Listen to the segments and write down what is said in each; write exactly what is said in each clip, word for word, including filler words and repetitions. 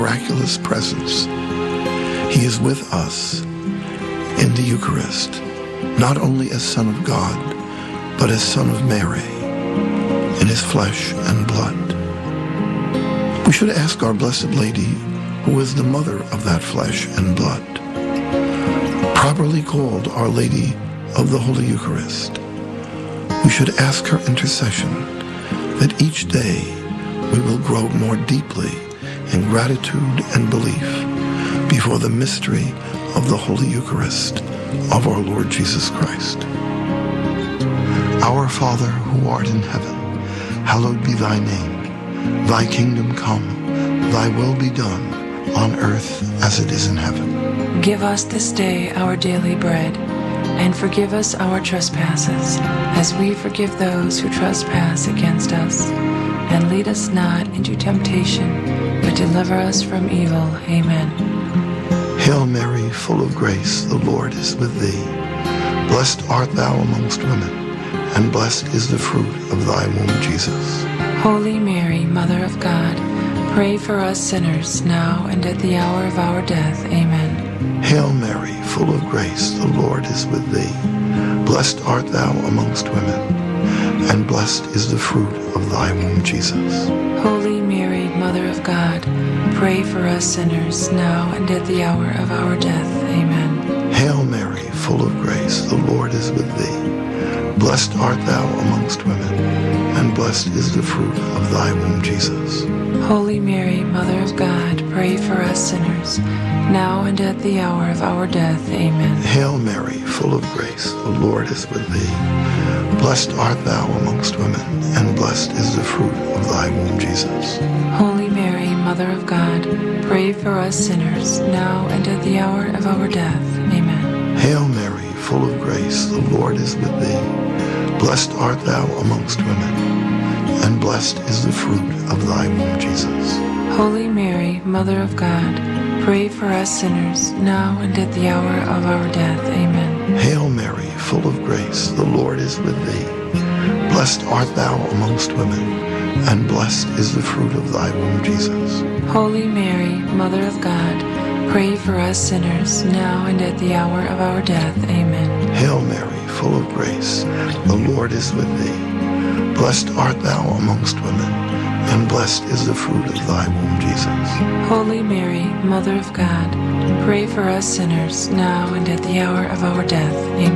miraculous presence. He is with us in the Eucharist, not only as Son of God, but as Son of Mary, in his flesh and blood. We should ask our Blessed Lady, who is the mother of that flesh and blood, properly called Our Lady of the Holy Eucharist. We should ask her intercession that each day we will grow more deeply in gratitude and belief before the mystery of the Holy Eucharist of our Lord Jesus Christ. Our Father, who art in heaven, hallowed be thy name. Thy kingdom come, thy will be done, on earth as it is in heaven. Give us this day our daily bread, and forgive us our trespasses, as we forgive those who trespass against us. And lead us not into temptation, but deliver us from evil. Amen. Hail Mary, full of grace, the Lord is with thee. Blessed art thou amongst women, and blessed is the fruit of thy womb, Jesus. Holy Mary, Mother of God, pray for us sinners, now and at the hour of our death. Amen. Hail Mary, full of grace, the Lord is with thee. Blessed art thou amongst women, and blessed is the fruit of thy womb, Jesus. Holy Mary, Mother of God, pray for us sinners, now and at the hour of our death. Amen. Hail Mary, full of grace, the Lord is with thee. Blessed art thou amongst women, and blessed is the fruit of thy womb, Jesus. Holy Mary, Mother of God, pray for us sinners, now and at the hour of our death. Amen. Hail Mary, full of grace, the Lord is with thee. Blessed art thou amongst women, and blessed is the fruit of thy womb, Jesus. Holy Mary, Mother of God, pray for us sinners, now and at the hour of our death. Amen. Hail Mary, full of grace, the Lord is with thee. Blessed art thou amongst women, and blessed is the fruit of thy womb, Jesus. Holy Mary, Mother of God, pray for us sinners, now and at the hour of our death. Amen. Hail Mary, full of grace, the Lord is with thee. Blessed art thou amongst women, and blessed is the fruit of thy womb, Jesus. Holy Mary, Mother of God, pray for us sinners, now and at the hour of our death. Amen. Hail Mary, full of grace, the Lord is with thee. Blessed art thou amongst women, and blessed is the fruit of thy womb, Jesus. Holy Mary, Mother of God, pray for us sinners, now and at the hour of our death.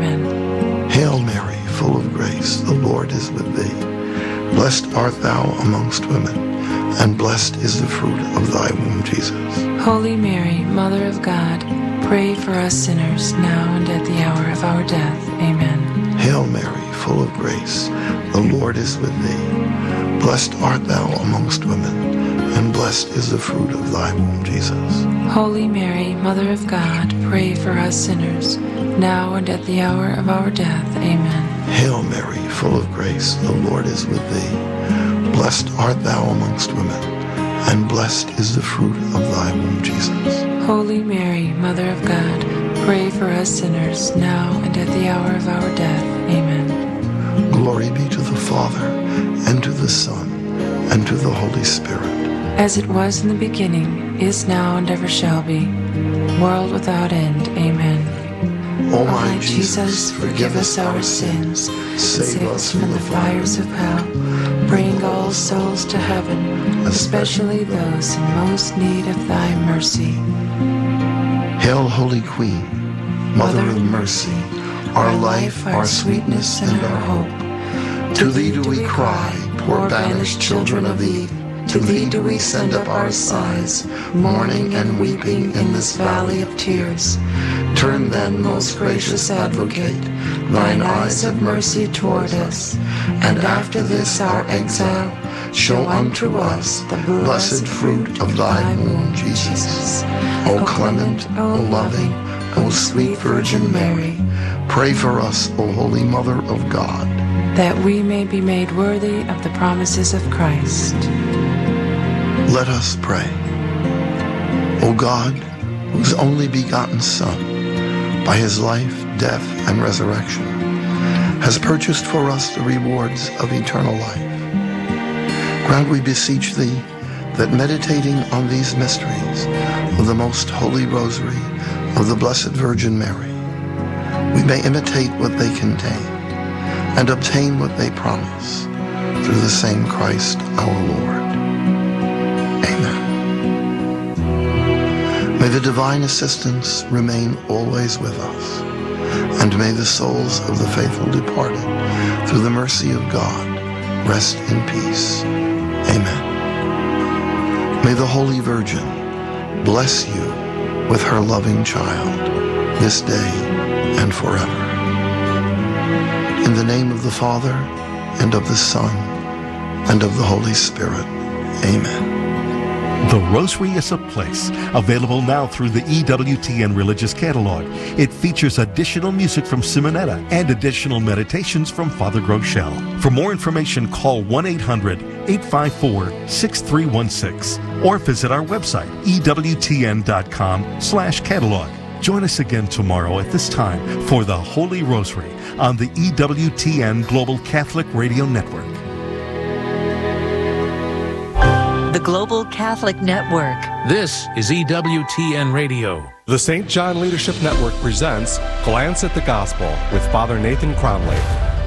Amen. Hail Mary, full of grace, the Lord is with thee. Blessed art thou amongst women, and blessed is the fruit of thy womb, Jesus. Holy Mary, Mother of God, pray for us sinners, now and at the hour of our death. Amen. Hail Mary, full of grace, the Lord is with thee. Blessed art thou amongst women, and blessed is the fruit of thy womb, Jesus. Holy Mary, Mother of God, pray for us sinners, now and at the hour of our death. Amen. Hail Mary, full of grace, the Lord is with thee. Blessed art thou amongst women, and blessed is the fruit of thy womb, Jesus. Holy Mary, Mother of God, pray for us sinners, now and at the hour of our death. Amen. Glory be to the Father, and to the Son, and to the Holy Spirit. As it was in the beginning, is now, and ever shall be, world without end. Amen. O O my my Jesus, forgive us our sins, save us from the fires of hell, bring all souls to heaven, especially those in most need of thy mercy. Hail, Holy Queen, Mother of mercy, our life, our sweetness, and our hope. To thee do we cry, poor banished children of Eve. To thee do we send up our sighs, mourning and weeping in this valley of tears. Turn then, most gracious Advocate, thine eyes of mercy toward us, and after this our exile, show unto us the blessed fruit of thy womb, Jesus. O clement, O loving, O sweet Virgin Mary, pray for us, O Holy Mother of God, that we may be made worthy of the promises of Christ. Let us pray. O God, whose only begotten Son, by his life, death, and resurrection, has purchased for us the rewards of eternal life, grant, we beseech thee, that meditating on these mysteries of the most holy rosary of the Blessed Virgin Mary, we may imitate what they contain and obtain what they promise through the same Christ our Lord. Amen. May the divine assistance remain always with us, and may the souls of the faithful departed, through the mercy of God, rest in peace. Amen. May the Holy Virgin bless you with her loving child this day and forever. In the name of the Father, and of the Son, and of the Holy Spirit. Amen. The Rosary is a Place, available now through the E W T N Religious Catalog. It features additional music from Simonetta and additional meditations from Father Groeschel. For more information, call one eight hundred, eight five four, six three one six or visit our website, E W T N dot com slash catalog. Join us again tomorrow at this time for the Holy Rosary on the E W T N Global Catholic Radio Network. The Global Catholic Network. This is E W T N Radio. The Saint John Leadership Network presents Glance at the Gospel with Father Nathan Cromley.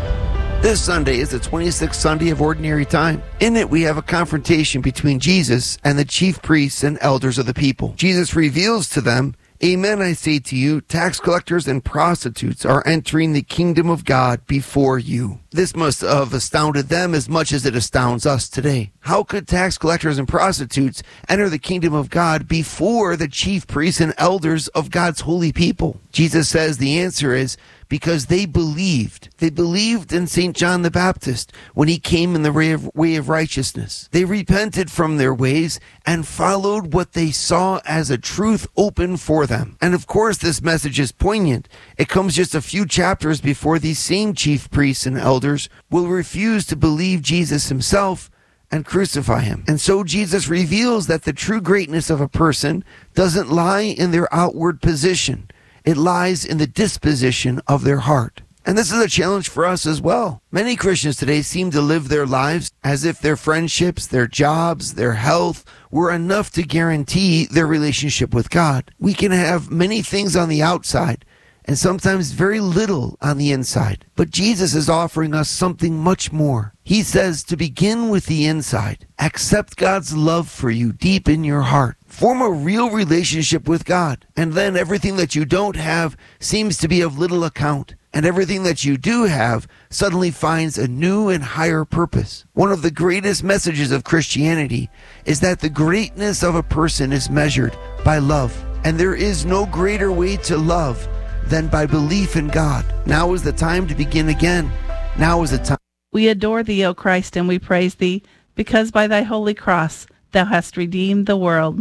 This Sunday is the twenty-sixth Sunday of Ordinary Time. In it, we have a confrontation between Jesus and the chief priests and elders of the people. Jesus reveals to them, "Amen, I say to you, tax collectors and prostitutes are entering the kingdom of God before you." This must have astounded them as much as it astounds us today. How could tax collectors and prostitutes enter the kingdom of God before the chief priests and elders of God's holy people? Jesus says the answer is because they believed. They believed in Saint John the Baptist when he came in the way of, way of righteousness. They repented from their ways and followed what they saw as a truth open for them. And of course, this message is poignant. It comes just a few chapters before these same chief priests and elders will refuse to believe Jesus himself and crucify him. And so Jesus reveals that the true greatness of a person doesn't lie in their outward position. It lies in the disposition of their heart. And this is a challenge for us as well. Many Christians today seem to live their lives as if their friendships, their jobs, their health were enough to guarantee their relationship with God. We can have many things on the outside and sometimes very little on the inside. But Jesus is offering us something much more. He says to begin with the inside. Accept God's love for you deep in your heart. Form a real relationship with God. And then everything that you don't have seems to be of little account. And everything that you do have suddenly finds a new and higher purpose. One of the greatest messages of Christianity is that the greatness of a person is measured by love. And there is no greater way to love than by belief in God. Now is the time to begin again. Now is the time. We adore thee, O Christ, and we praise thee, because by thy holy cross thou hast redeemed the world.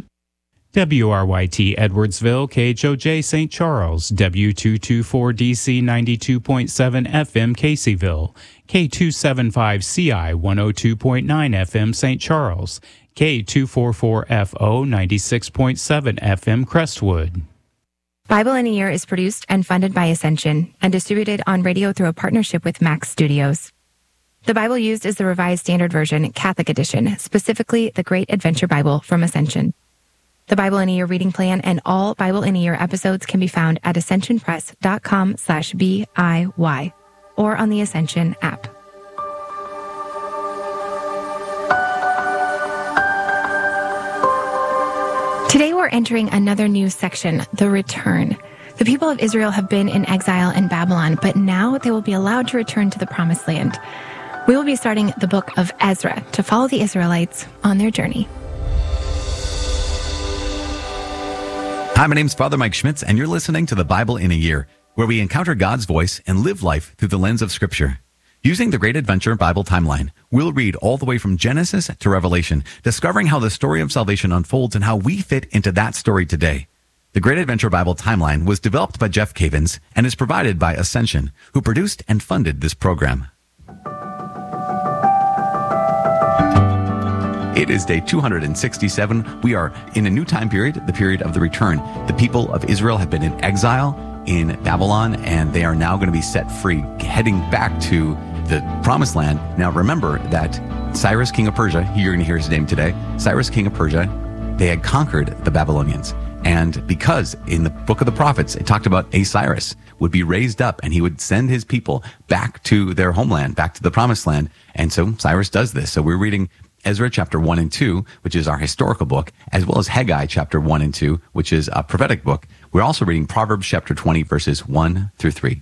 W R Y T Edwardsville, K H O J Saint Charles, W two twenty-four D C ninety-two point seven F M Caseyville, K two seventy-five C I one oh two point nine F M Saint Charles, K two forty-four F O ninety-six point seven F M Crestwood. Bible in a Year is produced and funded by Ascension and distributed on radio through a partnership with Max Studios. The Bible used is the Revised Standard Version, Catholic Edition, specifically the Great Adventure Bible from Ascension. The Bible in a Year reading plan and all Bible in a Year episodes can be found at ascensionpress.com slash B-I-Y or on the Ascension app. Today we're entering another new section, the return. The people of Israel have been in exile in Babylon, but now they will be allowed to return to the Promised Land. We will be starting the book of Ezra to follow the Israelites on their journey. Hi, my name's Father Mike Schmitz, and you're listening to the Bible in a Year, where we encounter God's voice and live life through the lens of Scripture. Using the Great Adventure Bible Timeline, we'll read all the way from Genesis to Revelation, discovering how the story of salvation unfolds and how we fit into that story today. The Great Adventure Bible Timeline was developed by Jeff Cavins and is provided by Ascension, who produced and funded this program. It is day two hundred sixty-seven. We are in a new time period, the period of the return. The people of Israel have been in exile in Babylon, and they are now going to be set free, heading back to the Promised Land. Now remember that Cyrus, king of Persia, you're going to hear his name today. Cyrus, king of Persia, they had conquered the Babylonians. And because in the book of the prophets, it talked about a Cyrus would be raised up and he would send his people back to their homeland, back to the promised land. And so Cyrus does this. So we're reading Ezra chapter one and two, which is our historical book, as well as Haggai chapter one and two, which is a prophetic book. We're also reading Proverbs chapter twenty, verses one through three.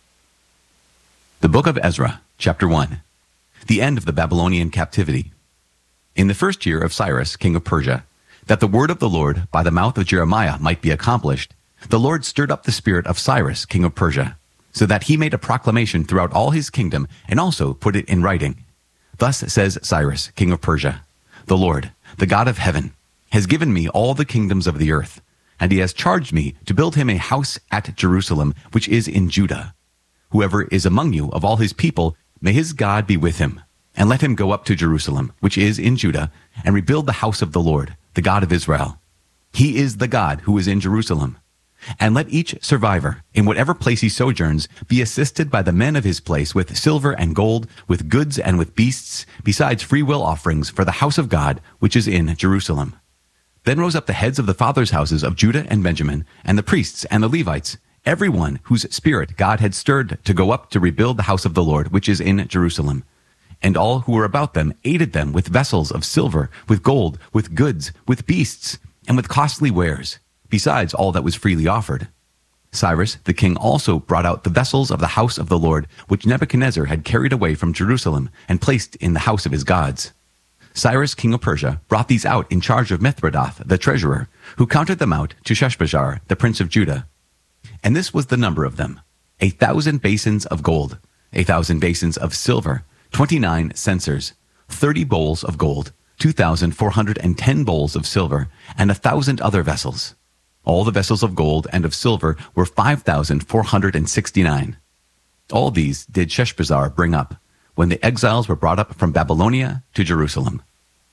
The book of Ezra, chapter one, the end of the Babylonian captivity. In the first year of Cyrus, king of Persia, that the word of the Lord by the mouth of Jeremiah might be accomplished, the Lord stirred up the spirit of Cyrus, king of Persia, so that he made a proclamation throughout all his kingdom and also put it in writing. Thus says Cyrus, king of Persia, the Lord, the God of heaven, has given me all the kingdoms of the earth, and he has charged me to build him a house at Jerusalem, which is in Judah. Whoever is among you of all his people, may his God be with him, and let him go up to Jerusalem, which is in Judah, and rebuild the house of the Lord, the God of Israel. He is the God who is in Jerusalem. And let each survivor, in whatever place he sojourns, be assisted by the men of his place with silver and gold, with goods and with beasts, besides freewill offerings for the house of God, which is in Jerusalem. Then rose up the heads of the fathers' houses of Judah and Benjamin, and the priests and the Levites, every one whose spirit God had stirred to go up to rebuild the house of the Lord, which is in Jerusalem. And all who were about them aided them with vessels of silver, with gold, with goods, with beasts, and with costly wares, besides all that was freely offered. Cyrus the king also brought out the vessels of the house of the Lord, which Nebuchadnezzar had carried away from Jerusalem and placed in the house of his gods. Cyrus king of Persia brought these out in charge of Mithredath the treasurer, who counted them out to Sheshbazzar the prince of Judah. And this was the number of them: a thousand basins of gold, a thousand basins of silver, twenty-nine censers, thirty bowls of gold, two thousand four hundred and ten bowls of silver, and a thousand other vessels. All the vessels of gold and of silver were five thousand four hundred and sixty-nine. All these did Sheshbazzar bring up, when the exiles were brought up from Babylonia to Jerusalem.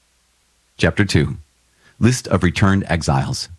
Chapter two. List of returned exiles.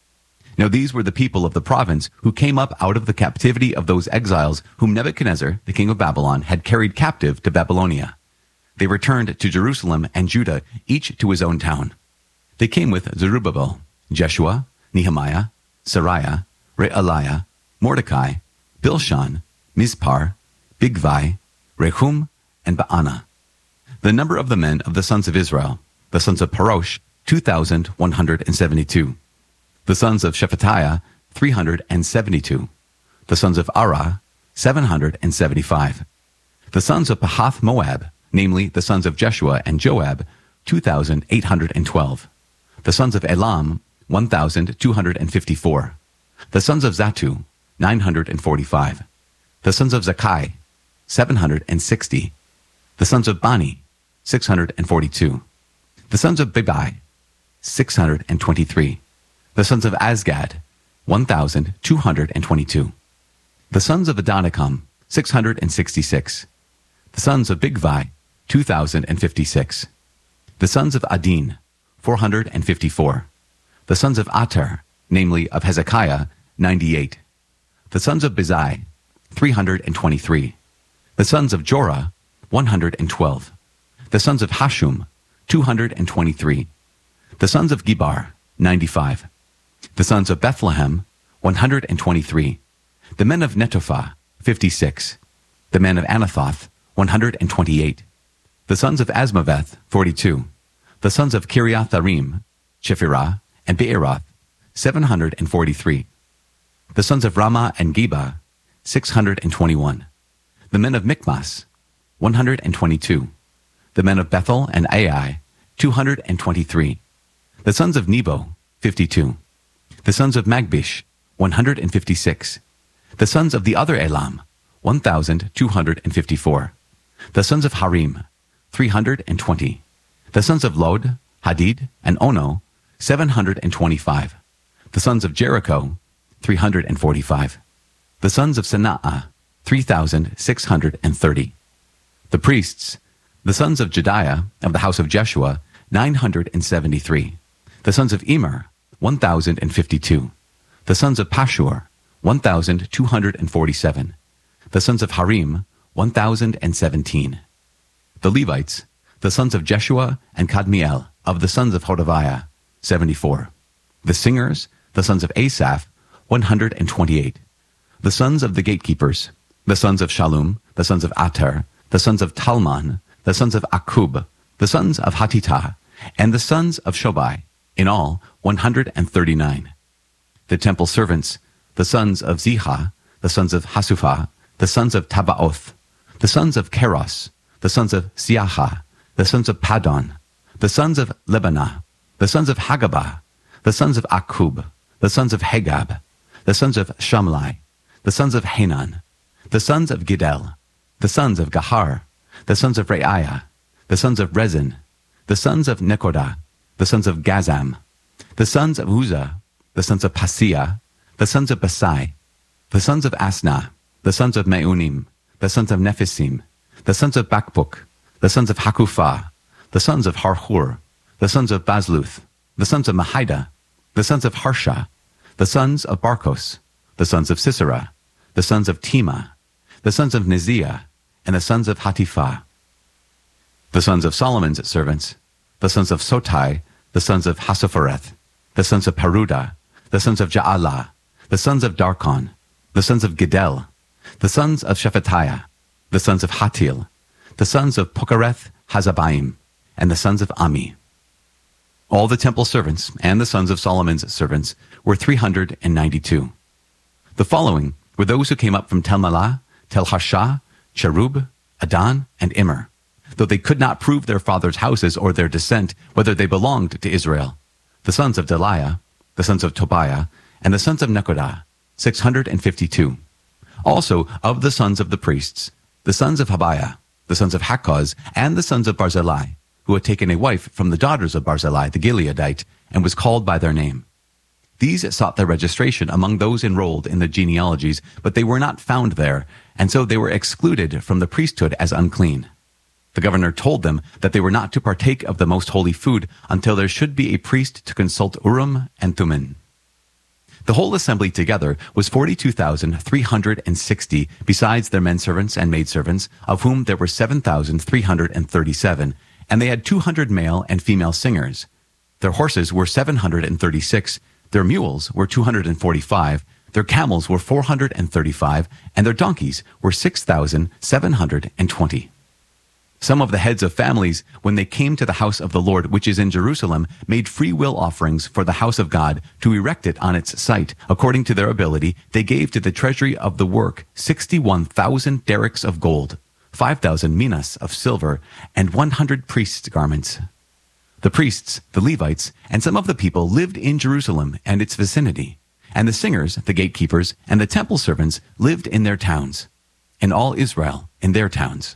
Now these were the people of the province who came up out of the captivity of those exiles whom Nebuchadnezzar, the king of Babylon, had carried captive to Babylonia. They returned to Jerusalem and Judah, each to his own town. They came with Zerubbabel, Jeshua, Nehemiah, Sariah, Realiah, Mordecai, Bilshan, Mizpar, Bigvai, Rehum, and Baanah. The number of the men of the sons of Israel, the sons of Parosh, two thousand one hundred seventy-two. The sons of Shephatiah, three hundred seventy-two. The sons of Arah, seven hundred seventy-five. The sons of Pahath Moab, namely the sons of Jeshua and Joab, two thousand eight hundred twelve. The sons of Elam, one thousand two hundred fifty-four. The sons of Zatu, nine hundred forty-five. The sons of Zakai, seven hundred sixty. The sons of Bani, six hundred forty-two. The sons of Bebai, six hundred twenty-three. The sons of Azgad, one thousand two hundred twenty-two. The sons of Adonikam, six hundred sixty-six. The sons of Bigvai, two thousand fifty-six. The sons of Adin, four hundred fifty-four. The sons of Ater, namely of Hezekiah, ninety-eight. The sons of Bezai, three hundred twenty-three. The sons of Jorah, one hundred twelve. The sons of Hashum, two hundred twenty-three. The sons of Gibar, ninety-five. The sons of Bethlehem, one hundred twenty-three. The men of Netophah, fifty-six. The men of Anathoth, one hundred twenty-eight. The sons of Asmaveth, forty-two. The sons of Kiriatharim, Chephirah, and Beeroth, seven hundred forty-three. The sons of Ramah and Geba, six hundred twenty-one. The men of Michmas, one hundred twenty-two. The men of Bethel and Ai, two hundred twenty-three. The sons of Nebo, fifty-two. The sons of Magbish, one hundred fifty-six. The sons of the other Elam, one thousand two hundred fifty-four. The sons of Harim, three hundred twenty. The sons of Lod, Hadid, and Ono, seven hundred twenty-five. The sons of Jericho, three hundred forty-five. The sons of Sanaah, three thousand six hundred thirty. The priests, the sons of Jediah, of the house of Jeshua, nine hundred seventy-three. The sons of Emer, one thousand fifty-two. The sons of Pashur, one thousand two hundred forty-seven. The sons of Harim, one thousand seventeen. The Levites, The sons of Jeshua and Kadmiel, of the sons of Hodaviah, seventy-four. The singers, the sons of Asaph, one hundred twenty-eight. The sons of the gatekeepers, the sons of Shallum, the sons of Ater, the sons of Talman, the sons of Akub, the sons of Hatitah, and the sons of Shobai, in all one hundred thirty-nine. The temple servants, the sons of Ziha, the sons of Hasupha, the sons of Tabaoth, the sons of Keros, the sons of Siaha, the sons of Padon, the sons of Lebanah, the sons of Hagabah, the sons of Akub, the sons of Hagab, the sons of Shamlai, the sons of Hanan, the sons of Gidel, the sons of Gahar, the sons of Reiah, the sons of Rezin, the sons of Nekoda, the sons of Gazam, the sons of Uzzah, the sons of Paseah, the sons of Basai, the sons of Asna, the sons of Meunim, the sons of Nephisim, the sons of Bakbuk, the sons of Hakufah, the sons of Harhur, the sons of Bazluth, the sons of Mahida, the sons of Harsha, the sons of Barkos, the sons of Sisera, the sons of Tema, the sons of Neziah, and the sons of Hatipha. The sons of Solomon's servants, the sons of Sotai, the sons of Hasophereth, the sons of Peruda, the sons of Jaalah, the sons of Darkon, the sons of Gidel, the sons of Shephatiah, the sons of Hatil, the sons of Pokereth Hazabaim, and the sons of Ami. All the temple servants and the sons of Solomon's servants were three hundred ninety-two. The following were those who came up from Tel-Melah, Tel-Harsha, Cherub, Adan, and Immer, though they could not prove their fathers' houses or their descent, whether they belonged to Israel. The sons of Deliah, the sons of Tobiah, and the sons of Nekoda, six hundred fifty-two. Also of the sons of the priests, the sons of Habiah, the sons of Hakkoz, and the sons of Barzillai, who had taken a wife from the daughters of Barzillai the Gileadite, and was called by their name. These sought their registration among those enrolled in the genealogies, but they were not found there, and so they were excluded from the priesthood as unclean. The governor told them that they were not to partake of the most holy food until there should be a priest to consult Urim and Thummim. The whole assembly together was forty-two thousand three hundred sixty, besides their men servants and maidservants, of whom there were seven thousand three hundred thirty-seven, and they had two hundred male and female singers. Their horses were seven hundred thirty-six, their mules were two hundred forty-five, their camels were four hundred thirty-five, and their donkeys were six thousand seven hundred twenty. Some of the heads of families, when they came to the house of the Lord, which is in Jerusalem, made free will offerings for the house of God to erect it on its site. According to their ability, they gave to the treasury of the work sixty-one thousand derricks of gold, five thousand minas of silver, and one hundred priests' garments. The priests, the Levites, and some of the people lived in Jerusalem and its vicinity, and the singers, the gatekeepers, and the temple servants lived in their towns, and all Israel in their towns.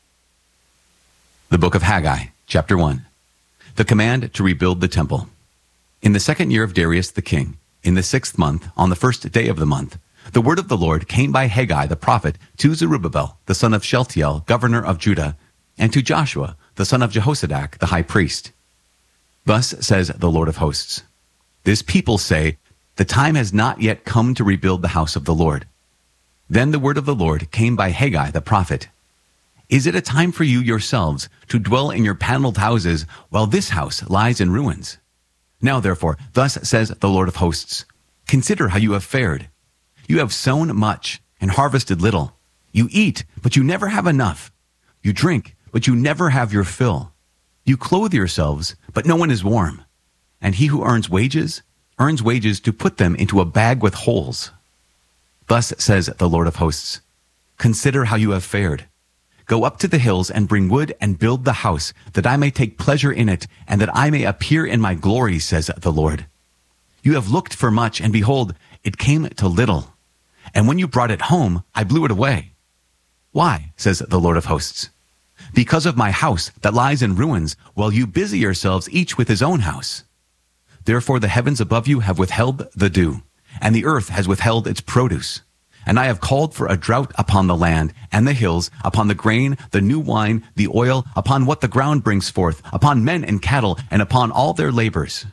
The Book of Haggai, Chapter one. The command to rebuild the temple. In the second year of Darius the king, in the sixth month, on the first day of the month, the word of the Lord came by Haggai the prophet to Zerubbabel, the son of Shealtiel, governor of Judah, and to Joshua, the son of Jehozadak, the high priest. Thus says the Lord of hosts, This people say, The time has not yet come to rebuild the house of the Lord. Then the word of the Lord came by Haggai the prophet. Is it a time for you yourselves to dwell in your paneled houses while this house lies in ruins? Now therefore, thus says the Lord of hosts, Consider how you have fared. You have sown much and harvested little. You eat, but you never have enough. You drink, but you never have your fill. You clothe yourselves, but no one is warm. And he who earns wages, earns wages to put them into a bag with holes. Thus says the Lord of hosts, Consider how you have fared. Go up to the hills and bring wood and build the house, that I may take pleasure in it, and that I may appear in my glory, says the Lord. You have looked for much, and behold, it came to little. And when you brought it home, I blew it away. Why, says the Lord of hosts? Because of my house that lies in ruins, while you busy yourselves each with his own house. Therefore the heavens above you have withheld the dew, and the earth has withheld its produce. And I have called for a drought upon the land and the hills, upon the grain, the new wine, the oil, upon what the ground brings forth, upon men and cattle, and upon all their labors.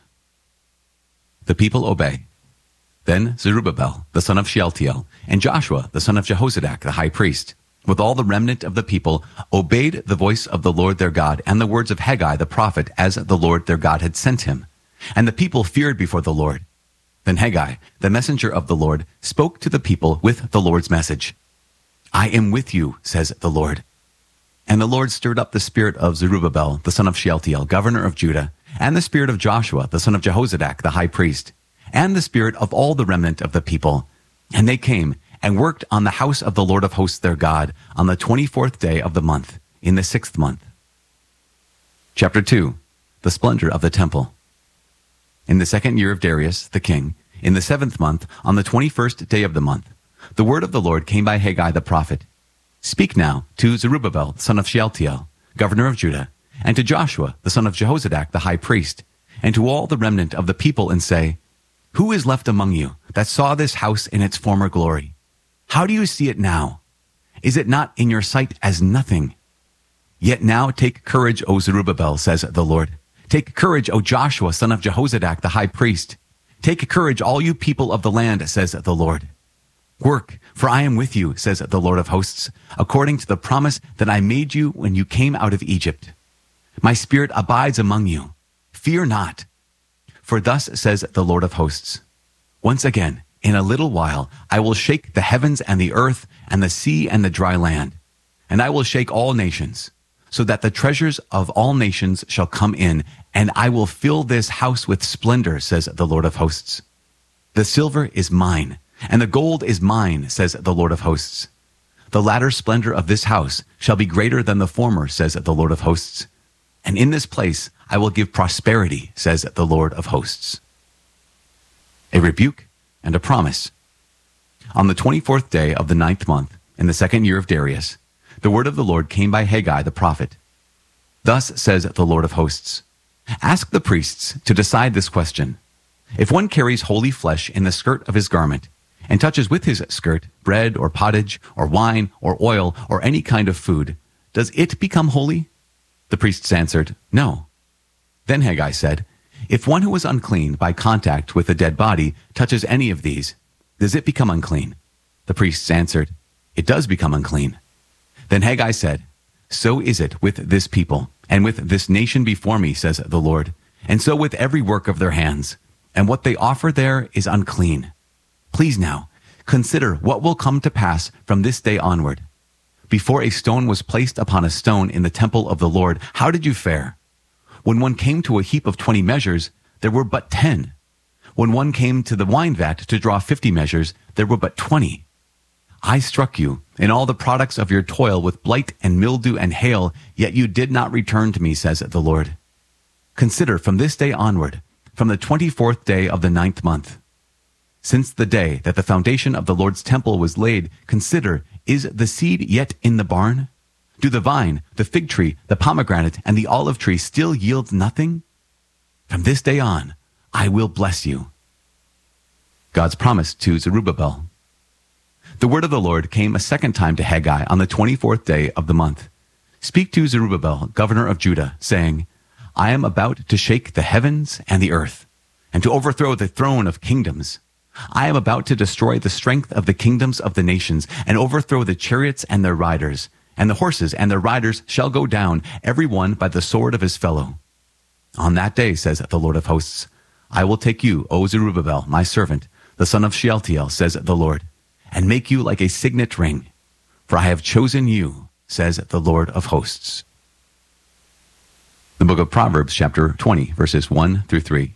The people obey. Then Zerubbabel, the son of Shealtiel, and Joshua, the son of Jehozadak, the high priest, with all the remnant of the people, obeyed the voice of the Lord their God and the words of Haggai the prophet as the Lord their God had sent him. And the people feared before the Lord. Then Haggai, the messenger of the Lord, spoke to the people with the Lord's message. I am with you, says the Lord. And the Lord stirred up the spirit of Zerubbabel, the son of Shealtiel, governor of Judah, and the spirit of Joshua, the son of Jehozadak, the high priest, and the spirit of all the remnant of the people. And they came and worked on the house of the Lord of hosts their God on the twenty-fourth day of the month, in the sixth month. Chapter two, the splendor of the temple. In the second year of Darius, the king, in the seventh month, on the twenty-first day of the month, the word of the Lord came by Haggai the prophet. Speak now to Zerubbabel, the son of Shealtiel, governor of Judah, and to Joshua, the son of Jehozadak, the high priest, and to all the remnant of the people, and say, Who is left among you that saw this house in its former glory? How do you see it now? Is it not in your sight as nothing? Yet now take courage, O Zerubbabel, says the Lord. Take courage, O Joshua, son of Jehozadak, the high priest. Take courage, all you people of the land, says the Lord. Work, for I am with you, says the Lord of hosts, according to the promise that I made you when you came out of Egypt. My spirit abides among you. Fear not. For thus says the Lord of hosts, once again, in a little while, I will shake the heavens and the earth and the sea and the dry land, and I will shake all nations, so that the treasures of all nations shall come in, and I will fill this house with splendor, says the Lord of hosts. The silver is mine, and the gold is mine, says the Lord of hosts. The latter splendor of this house shall be greater than the former, says the Lord of hosts. And in this place I will give prosperity, says the Lord of hosts. A rebuke and a promise. On the twenty-fourth day of the ninth month, in the second year of Darius, the word of the Lord came by Haggai the prophet. Thus says the Lord of hosts, Ask the priests to decide this question. If one carries holy flesh in the skirt of his garment, and touches with his skirt bread or pottage or wine or oil or any kind of food, does it become holy? The priests answered, No. Then Haggai said, If one who is unclean by contact with a dead body touches any of these, does it become unclean? The priests answered, It does become unclean. Then Haggai said, So is it with this people, and with this nation before me, says the Lord, and so with every work of their hands, and what they offer there is unclean. Please now, consider what will come to pass from this day onward. Before a stone was placed upon a stone in the temple of the Lord, how did you fare? When one came to a heap of twenty measures, there were but ten. When one came to the wine vat to draw fifty measures, there were but twenty. I struck you in all the products of your toil with blight and mildew and hail, yet you did not return to me, says the Lord. Consider from this day onward, from the twenty-fourth day of the ninth month. Since the day that the foundation of the Lord's temple was laid, consider, is the seed yet in the barn? Do the vine, the fig tree, the pomegranate, and the olive tree still yield nothing? From this day on, I will bless you. God's promise to Zerubbabel. The word of the Lord came a second time to Haggai on the twenty-fourth day of the month. Speak to Zerubbabel, governor of Judah, saying, I am about to shake the heavens and the earth, and to overthrow the throne of kingdoms. I am about to destroy the strength of the kingdoms of the nations, and overthrow the chariots and their riders, and the horses and their riders shall go down, every one by the sword of his fellow. On that day, says the Lord of hosts, I will take you, O Zerubbabel, my servant, the son of Shealtiel, says the Lord, and make you like a signet ring. For I have chosen you, says the Lord of hosts. The book of Proverbs, chapter twenty, verses one through three.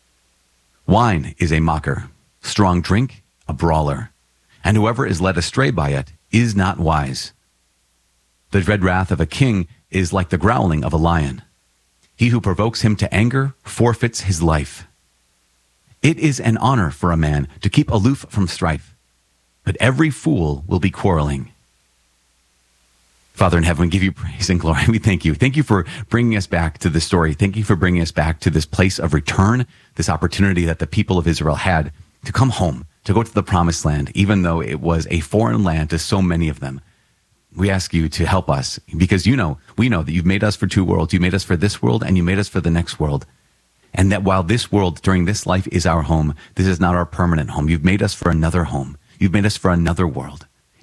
Wine is a mocker, strong drink a brawler, and whoever is led astray by it is not wise. The dread wrath of a king is like the growling of a lion. He who provokes him to anger forfeits his life. It is an honor for a man to keep aloof from strife, but every fool will be quarreling. Father in heaven, we give you praise and glory. We thank you. Thank you for bringing us back to this story. Thank you for bringing us back to this place of return, this opportunity that the people of Israel had to come home, to go to the promised land, even though it was a foreign land to so many of them. We ask you to help us, because you know, we know that you've made us for two worlds. You made us for this world and you made us for the next world. And that while this world during this life is our home, this is not our permanent home. You've made us for another home. You've made us for another world.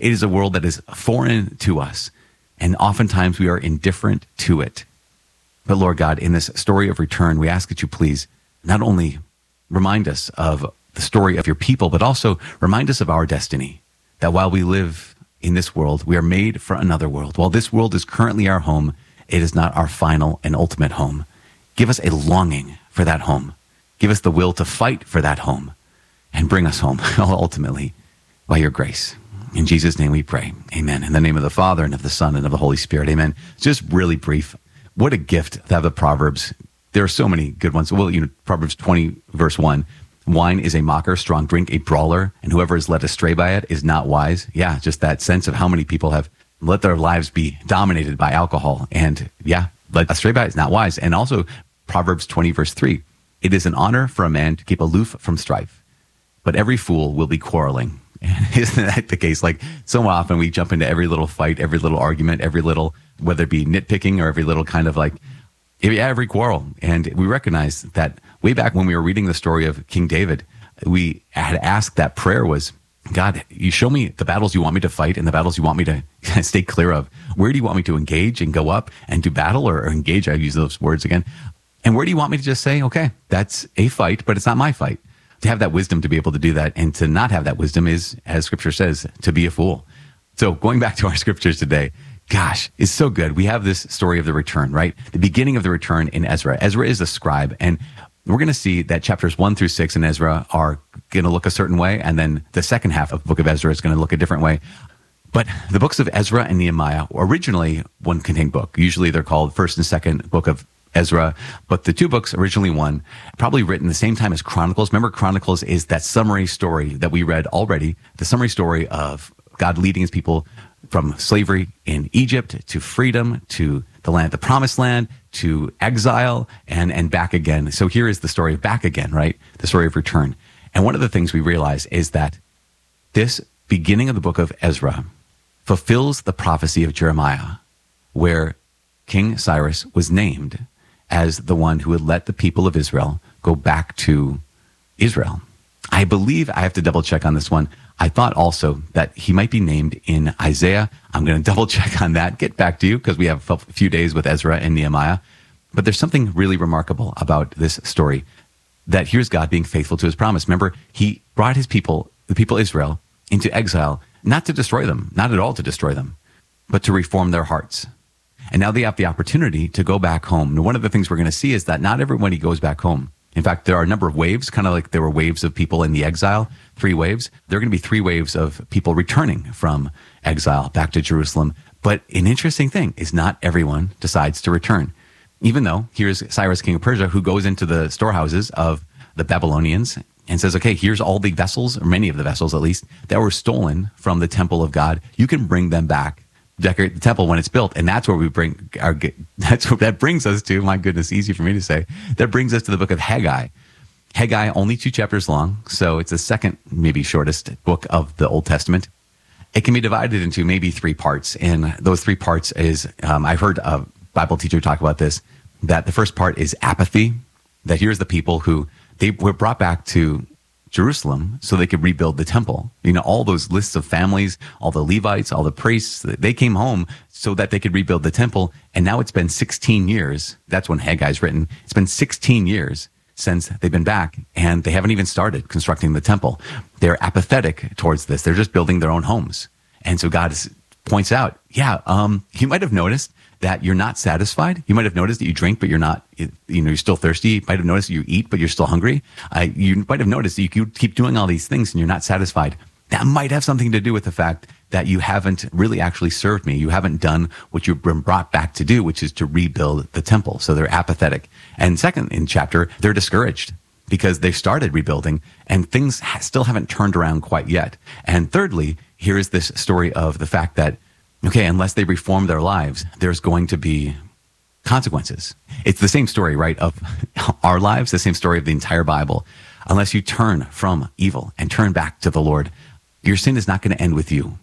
It is a world that is foreign to us, and oftentimes we are indifferent to it. But Lord God, in this story of return, we ask that you please not only remind us of the story of your people, but also remind us of our destiny, that while we live in this world, we are made for another world. While this world is currently our home, it is not our final and ultimate home. Give us a longing for that home. Give us the will to fight for that home and bring us home ultimately by your grace. In Jesus' name we pray. Amen. In the name of the Father and of the Son and of the Holy Spirit. Amen. Just really brief. What a gift to have the Proverbs. There are so many good ones. Well, you know, Proverbs twenty, verse one. Wine is a mocker, strong drink, a brawler, and whoever is led astray by it is not wise. Yeah, just that sense of how many people have let their lives be dominated by alcohol. And yeah, led astray by it is not wise. And also Proverbs twenty, verse three. It is an honor for a man to keep aloof from strife, but every fool will be quarreling. Isn't that the case? Like, so often we jump into every little fight, every little argument, every little, whether it be nitpicking or every little kind of like, yeah, every quarrel. And we recognize that way back when we were reading the story of King David, we had asked that prayer was, God, you show me the battles you want me to fight and the battles you want me to stay clear of. Where do you want me to engage and go up and do battle or, or engage? I use those words again. And where do you want me to just say, okay, that's a fight, but it's not my fight? To have that wisdom to be able to do that, and to not have that wisdom is, as scripture says, to be a fool. So going back to our scriptures today, gosh, it's so good. We have this story of the return, right? The beginning of the return in Ezra. Ezra is a scribe, and we're going to see that chapters one through six in Ezra are going to look a certain way, and then the second half of the book of Ezra is going to look a different way. But the books of Ezra and Nehemiah were originally one contained book. Usually they're called first and second book of Ezra, but the two books, originally one, probably written the same time as Chronicles. Remember, Chronicles is that summary story that we read already, the summary story of God leading his people from slavery in Egypt to freedom, to the land, the promised land, to exile, and, and back again. So here is the story of back again, right? The story of return. And one of the things we realize is that this beginning of the book of Ezra fulfills the prophecy of Jeremiah, where King Cyrus was named as the one who would let the people of Israel go back to Israel. I believe, I have to double check on this one. I thought also that he might be named in Isaiah. I'm going to double check on that, get back to you, because we have a few days with Ezra and Nehemiah. But there's something really remarkable about this story, that here's God being faithful to his promise. Remember, he brought his people, the people of Israel, into exile, not to destroy them, not at all to destroy them, but to reform their hearts. And now they have the opportunity to go back home. And one of the things we're going to see is that not everybody goes back home. In fact, there are a number of waves, kind of like there were waves of people in the exile, three waves. There are going to be three waves of people returning from exile back to Jerusalem. But an interesting thing is not everyone decides to return. Even though here's Cyrus, king of Persia, who goes into the storehouses of the Babylonians and says, okay, here's all the vessels, or many of the vessels at least, that were stolen from the temple of God. You can bring them back. Decorate the temple when it's built, and that's where we bring our. That's what that brings us to. My goodness, easy for me to say. That brings us to the book of Haggai. Haggai, only two chapters long, so it's the second, maybe shortest book of the Old Testament. It can be divided into maybe three parts, and those three parts is um, I've heard a Bible teacher talk about this. That the first part is apathy. That here's the people who they were brought back to Jerusalem so they could rebuild the temple. You know, all those lists of families, all the Levites, all the priests, they came home so that they could rebuild the temple. And now it's been sixteen years. That's when Haggai's written. It's been sixteen years since they've been back, and they haven't even started constructing the temple. They're apathetic towards this. They're just building their own homes. And so God is, points out, yeah, um, you might have noticed that you're not satisfied. You might have noticed that you drink, but you're not, you know, you're still thirsty. You might have noticed that you eat, but you're still hungry. Uh, you might have noticed that you keep doing all these things and you're not satisfied. That might have something to do with the fact that you haven't really actually served me. You haven't done what you've been brought back to do, which is to rebuild the temple. So they're apathetic. And second, in chapter, they're discouraged because they started rebuilding and things ha- still haven't turned around quite yet. And thirdly, here is this story of the fact that, okay, unless they reform their lives, there's going to be consequences. It's the same story, right, of our lives, the same story of the entire Bible. Unless you turn from evil and turn back to the Lord, your sin is not going to end with you.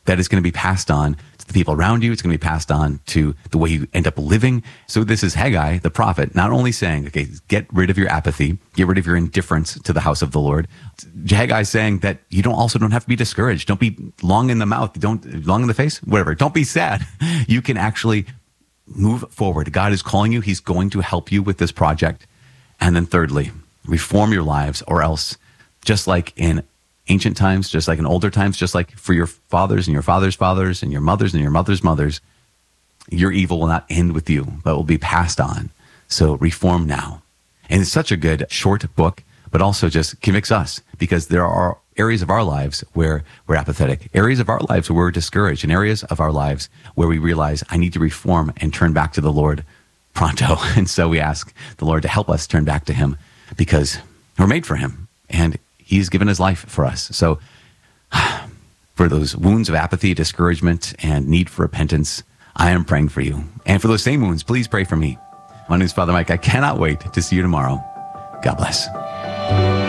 that is going to be passed on to the people around you. It's going to be passed on to the way you end up living. So this is Haggai, the prophet, not only saying, okay, get rid of your apathy, get rid of your indifference to the house of the Lord. Haggai is saying that you don't also don't have to be discouraged. Don't be long in the mouth. Don't long in the face, whatever. Don't be sad. You can actually move forward. God is calling you. He's going to help you with this project. And then thirdly, reform your lives, or else, just like in ancient times, just like in older times, just like for your fathers and your fathers' fathers and your mothers and your mothers' mothers, your evil will not end with you, but will be passed on. So reform now. And it's such a good short book, but also just convicts us, because there are areas of our lives where we're apathetic, areas of our lives where we're discouraged, and areas of our lives where we realize I need to reform and turn back to the Lord pronto. And so we ask the Lord to help us turn back to him, because we're made for him and he's given his life for us. So for those wounds of apathy, discouragement, and need for repentance, I am praying for you. And for those same wounds, please pray for me. My name is Father Mike. I cannot wait to see you tomorrow. God bless.